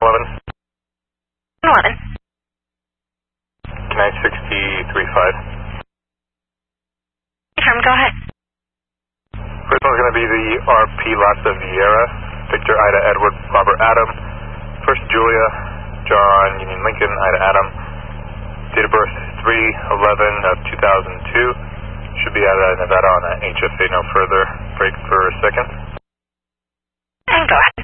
11. 11. Can I 63.5? Confirm, go ahead. First one's going to be the RP Lhasa Vieira, Victor Ida Edward Robert Adam, First Julia, John Union Lincoln Ida Adam, date of birth 3/11 of 2002, should be out of Nevada on an HFA, no further, break for a second. And go ahead.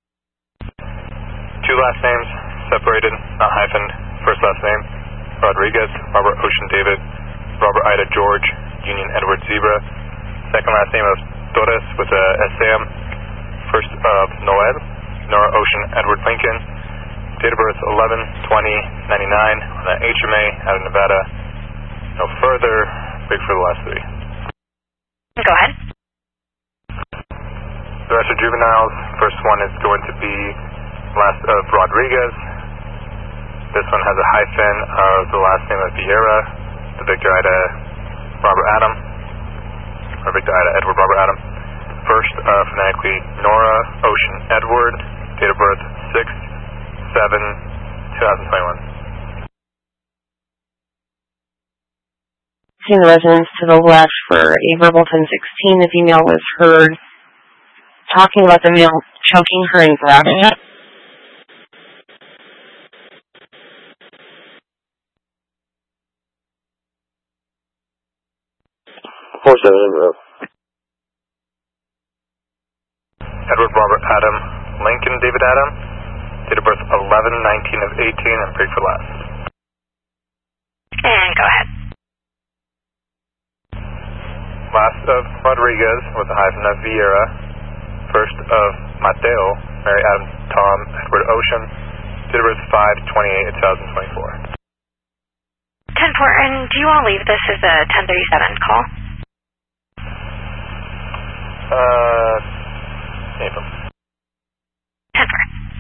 Two last names, separated, not hyphened, first last name, Rodriguez, Robert Ocean David, Robert Ida George, Union Edward Zebra, second last name of Torres with a SAM, first of Noel, Nora Ocean Edward Lincoln, date of birth 11/20/99 on the HMA out of Nevada, no further, break for the last three. Go ahead. The rest are juveniles. First one is going to be last of Rodriguez. This one has a hyphen of the last name of Vieira, the Victor Ida Robert Adam, or Victor Ida Edward Robert Adam. First, phonetically Nora Ocean Edward, date of birth 6/7/2021. Seeing the residence to the left for a verbal 1016, the female was heard talking about the male choking her and grabbing it. Edward Robert Adam, Lincoln David Adam, date of birth 11/19 of 18, and break for last. And go ahead. Last of Rodriguez with a hyphen of Vieira. First of Mateo, Mary Adam Tom Edward Ocean, date of birth 5/28/2024. 10-4, and do you all leave this as a 1037 call? Name them.